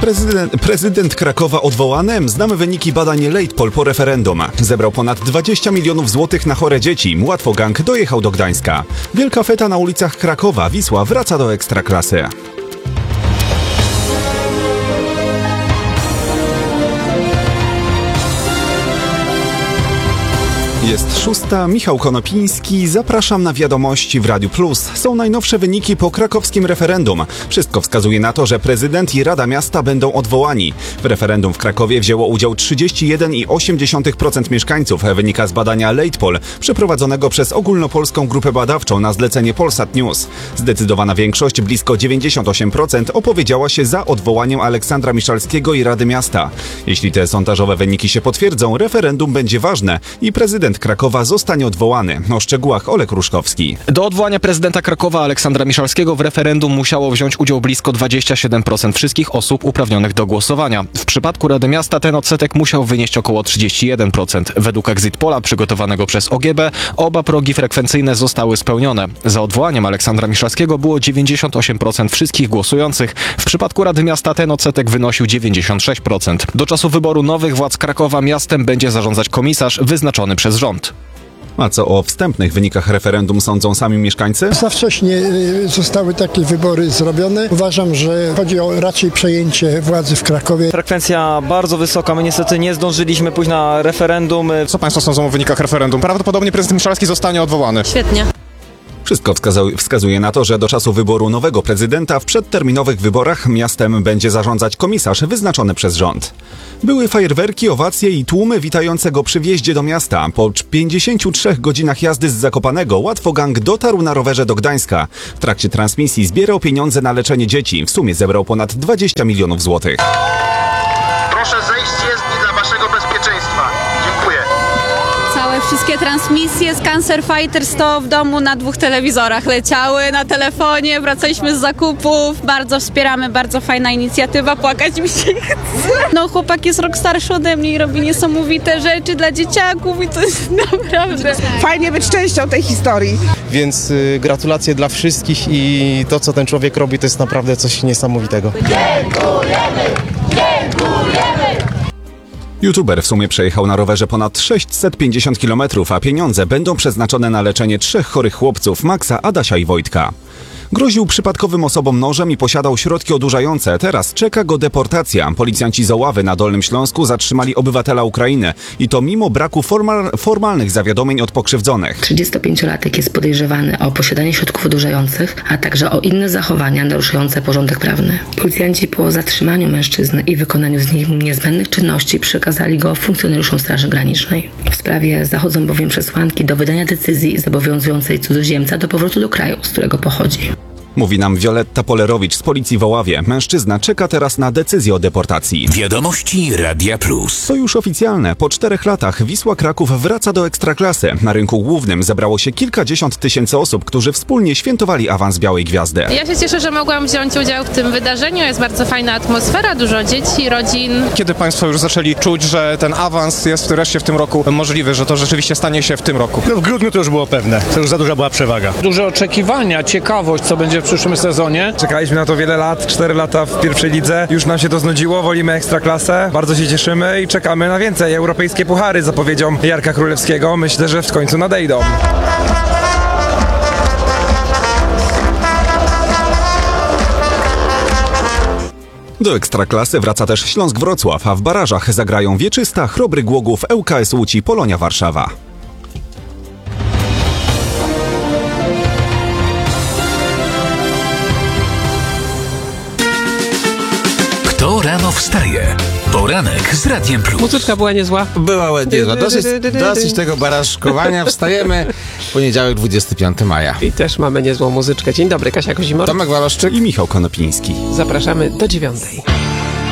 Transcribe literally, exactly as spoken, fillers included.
Prezydent, prezydent Krakowa odwołany? Znamy wyniki badań Late-Poll po referendum. Zebrał ponad dwadzieścia milionów złotych na chore dzieci. Łatwogang dojechał do Gdańska. Wielka feta na ulicach Krakowa. Wisła wraca do Ekstraklasy. Jest szósta, Michał Konopiński, zapraszam na wiadomości w Radiu Plus. Są najnowsze wyniki po krakowskim referendum. Wszystko wskazuje na to, że prezydent i Rada Miasta będą odwołani. W referendum w Krakowie wzięło udział trzydzieści jeden przecinek osiem procent mieszkańców, wynika z badania Late-Poll, przeprowadzonego przez ogólnopolską grupę badawczą na zlecenie Polsat News. Zdecydowana większość, blisko dziewięćdziesiąt osiem procent, opowiedziała się za odwołaniem Aleksandra Miszalskiego i Rady Miasta. Jeśli te sondażowe wyniki się potwierdzą, referendum będzie ważne i prezydent Krakowa zostanie odwołany. O szczegółach Olek Ruszkowski. Do odwołania prezydenta Krakowa Aleksandra Miszalskiego w referendum musiało wziąć udział blisko dwadzieścia siedem procent wszystkich osób uprawnionych do głosowania. W przypadku Rady Miasta ten odsetek musiał wynieść około trzydzieści jeden procent. Według Exit Polla przygotowanego przez O G B oba progi frekwencyjne zostały spełnione. Za odwołaniem Aleksandra Miszalskiego było dziewięćdziesiąt osiem procent wszystkich głosujących. W przypadku Rady Miasta ten odsetek wynosił dziewięćdziesiąt sześć procent. Do czasu wyboru nowych władz Krakowa miastem będzie zarządzać komisarz wyznaczony przez rząd. A co o wstępnych wynikach referendum sądzą sami mieszkańcy? Za wcześnie zostały takie wybory zrobione. Uważam, że chodzi o raczej przejęcie władzy w Krakowie. Frekwencja bardzo wysoka. My niestety nie zdążyliśmy pójść na referendum. Co państwo sądzą o wynikach referendum? Prawdopodobnie prezydent Miszalski zostanie odwołany. Świetnie. Wszystko wskazuje na to, że do czasu wyboru nowego prezydenta w przedterminowych wyborach miastem będzie zarządzać komisarz wyznaczony przez rząd. Były fajerwerki, owacje i tłumy witające go przy wjeździe do miasta. Po pięćdziesięciu trzech godzinach jazdy z Zakopanego Łatwogang dotarł na rowerze do Gdańska. W trakcie transmisji zbierał pieniądze na leczenie dzieci. W sumie zebrał ponad dwadzieścia milionów złotych. Proszę zejść z jezdni dla waszego bezpieczeństwa. Dziękuję. Całe wszystkie transmisje z Cancer Fighters to w domu na dwóch telewizorach leciały, na telefonie, wracaliśmy z zakupów, bardzo wspieramy, bardzo fajna inicjatywa, płakać mi się chce. No chłopak jest rok starszy ode mnie i robi niesamowite rzeczy dla dzieciaków i to jest naprawdę... Fajnie być częścią tej historii. Więc y, gratulacje dla wszystkich i to, co ten człowiek robi, to jest naprawdę coś niesamowitego. Dziękujemy! Dziękujemy! YouTuber w sumie przejechał na rowerze ponad sześćset pięćdziesiąt kilometrów, a pieniądze będą przeznaczone na leczenie trzech chorych chłopców, Maxa, Adasia i Wojtka. Groził przypadkowym osobom nożem i posiadał środki odurzające. Teraz czeka go deportacja. Policjanci z Oławy na Dolnym Śląsku zatrzymali obywatela Ukrainy. I to mimo braku formal, formalnych zawiadomień od pokrzywdzonych. trzydziestopięciolatek jest podejrzewany o posiadanie środków odurzających, a także o inne zachowania naruszające porządek prawny. Policjanci po zatrzymaniu mężczyzny i wykonaniu z nim niezbędnych czynności przekazali go funkcjonariuszom Straży Granicznej. W sprawie zachodzą bowiem przesłanki do wydania decyzji zobowiązującej cudzoziemca do powrotu do kraju, z którego pochodzi. Mówi nam Wioletta Polerowicz z Policji w Oławie. Mężczyzna czeka teraz na decyzję o deportacji. Wiadomości Radia Plus. To już oficjalne. Po czterech latach Wisła Kraków wraca do Ekstraklasy. Na rynku głównym zebrało się kilkadziesiąt tysięcy osób, którzy wspólnie świętowali awans Białej Gwiazdy. Ja się cieszę, że mogłam wziąć udział w tym wydarzeniu. Jest bardzo fajna atmosfera, dużo dzieci, rodzin. Kiedy państwo już zaczęli czuć, że ten awans jest wreszcie w tym roku możliwy, że to rzeczywiście stanie się w tym roku? No w grudniu to już było pewne. To już za duża była przewaga. Duże oczekiwania, ciekawość, co będzie w przyszłym sezonie. Czekaliśmy na to wiele lat, cztery lata w pierwszej lidze. Już nam się to znudziło, wolimy Ekstraklasę. Bardzo się cieszymy i czekamy na więcej. Europejskie puchary zapowiedzią Jarka Królewskiego. Myślę, że w końcu nadejdą. Do Ekstraklasy wraca też Śląsk Wrocław, a w barażach zagrają Wieczysta, Chrobry Głogów, L K S Łódź i Polonia Warszawa. Kto rano wstaje? Poranek z Radiem Plus. Muzyczka była niezła. Była niezła. Dosyć, dosyć tego barażkowania. Wstajemy. Poniedziałek, dwudziestego piątego maja. I też mamy niezłą muzyczkę. Dzień dobry, Kasia Kozimor. Tomek Waloszczyk i Michał Konopiński. Zapraszamy do dziewiątej.